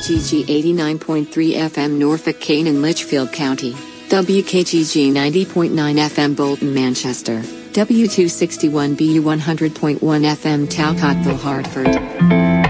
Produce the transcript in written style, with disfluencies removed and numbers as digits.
WKGG 89.3 FM Norfolk, Kane and Litchfield County, WKGG 90.9 FM Bolton, Manchester, W261BU 100.1 FM Talcottville, Hartford.